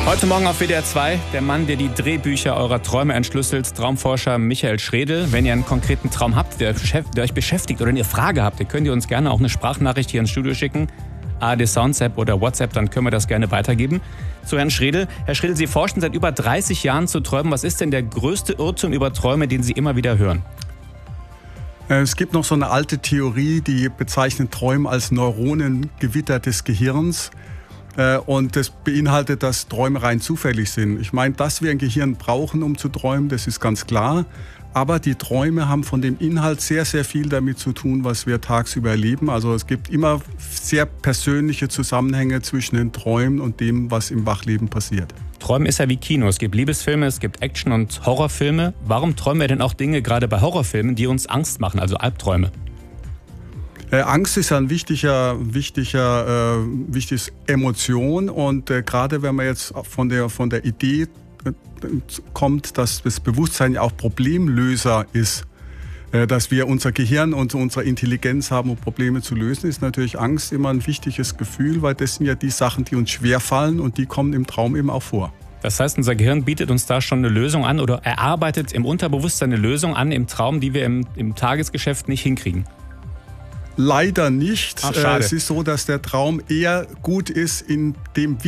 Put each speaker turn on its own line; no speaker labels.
Heute Morgen auf WDR 2, der Mann, der die Drehbücher eurer Träume entschlüsselt, Traumforscher Michael Schredl. Wenn ihr einen konkreten Traum habt, der euch beschäftigt oder eine Frage habt, ihr könnt ihr uns gerne auch eine Sprachnachricht hier ins Studio schicken, ARD Sounds-App oder WhatsApp, dann können wir das gerne weitergeben. Zu Herrn Schredl. Herr Schredl, Sie forschen seit über 30 Jahren zu Träumen. Was ist denn der größte Irrtum über Träume, den Sie immer wieder hören?
Es gibt noch so eine alte Theorie, die bezeichnet Träume als Neuronengewitter des Gehirns. Und das beinhaltet, dass Träume rein zufällig sind. Ich meine, dass wir ein Gehirn brauchen, um zu träumen, das ist ganz klar. Aber die Träume haben von dem Inhalt sehr, sehr viel damit zu tun, was wir tagsüber erleben. Also es gibt immer sehr persönliche Zusammenhänge zwischen den Träumen und dem, was im Wachleben passiert.
Träumen ist ja wie Kino. Es gibt Liebesfilme, es gibt Action- und Horrorfilme. Warum träumen wir denn auch Dinge, gerade bei Horrorfilmen, die uns Angst machen, also Albträume?
Angst ist ja ein wichtiges Emotion und gerade wenn man jetzt von der Idee kommt, dass das Bewusstsein ja auch Problemlöser ist, dass wir unser Gehirn und unsere Intelligenz haben, um Probleme zu lösen, ist natürlich Angst immer ein wichtiges Gefühl, weil das sind ja die Sachen, die uns schwerfallen und die kommen im Traum eben auch vor.
Das heißt, unser Gehirn bietet uns da schon eine Lösung an oder erarbeitet im Unterbewusstsein eine Lösung an im Traum, die wir im Tagesgeschäft nicht hinkriegen?
Leider nicht.
Ach, schade.
Es ist so, dass der Traum eher gut ist, in dem